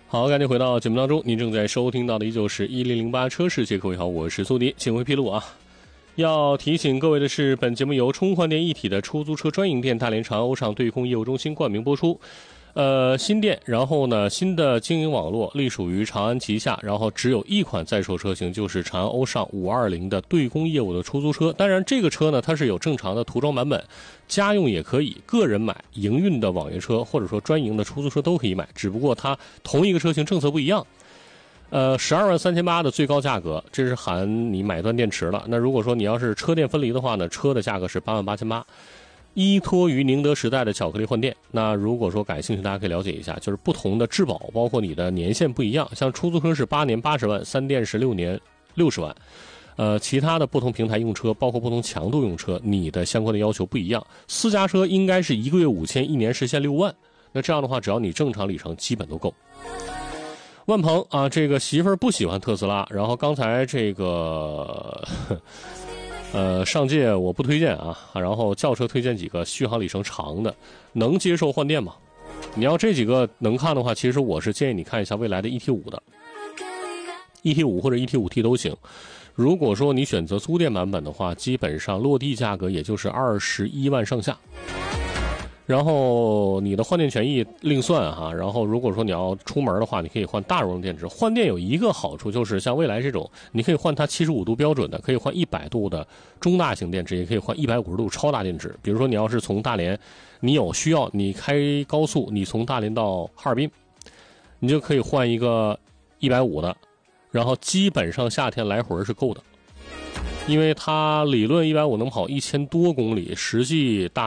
好，赶紧回到节目当中，您正在收听到的依旧是1008车世界，各位好，我是苏迪。幸会披露啊，要提醒各位的是，本节目由充换电一体的出租车专营店大连长安欧尚对空业务中心冠名播出。新店，然后呢，新的经营网络隶属于长安旗下，然后只有一款在售车型，就是长安欧尚520的对公业务的出租车。当然，这个车呢，它是有正常的涂装版本，家用也可以，个人买、营运的网约车或者说专营的出租车都可以买，只不过它同一个车型政策不一样。123800的最高价格，这是含你买断电池了。那如果说你要是车电分离的话呢，车的价格是88800。依托于宁德时代的巧克力换电，那如果说感兴趣，大家可以了解一下，就是不同的质保，包括你的年限不一样，像出租车是8年80万，3电是6年60万，其他的不同平台用车，包括不同强度用车，你的相关的要求不一样。私家车应该是1个月5000，一年实现6万，那这样的话，只要你正常里程，基本都够。万鹏啊，这个媳妇儿不喜欢特斯拉，然后刚才这个。上届我不推荐啊，然后轿车推荐几个续航里程长的，能接受换电吗？你要这几个能看的话，其实我是建议你看一下蔚来的 ET5 的 ，ET5 或者 ET5T 都行。如果说你选择租电版本的话，基本上落地价格也就是21万上下。然后你的换电权益另算哈，然后如果说你要出门的话，你可以换大容量电池。换电有一个好处就是像蔚来这种，你可以换它75度标准的，可以换100度的中大型电池，也可以换150度超大电池。比如说你要是从大连，你有需要，你开高速，你从大连到哈尔滨，你就可以换一个150的，然后基本上夏天来回是够的。因为它理论150能跑1000多公里，实际大